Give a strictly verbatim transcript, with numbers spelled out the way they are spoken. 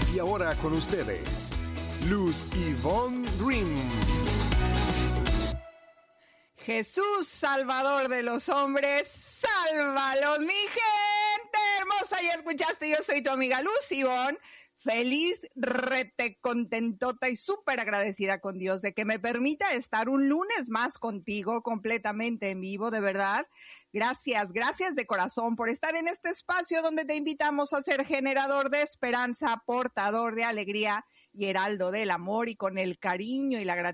Y ahora con ustedes, Luz Ivonne Green. Jesús, Salvador de los hombres, sálvalos, mi gente hermosa. Ya escuchaste, yo soy tu amiga Luz Ivonne. Feliz, rete, contentota y súper agradecida con Dios de que me permita estar un lunes más contigo completamente en vivo, de verdad. Gracias, gracias de corazón por estar en este espacio donde te invitamos a ser generador de esperanza, portador de alegría y heraldo del amor, y con el cariño y la gratitud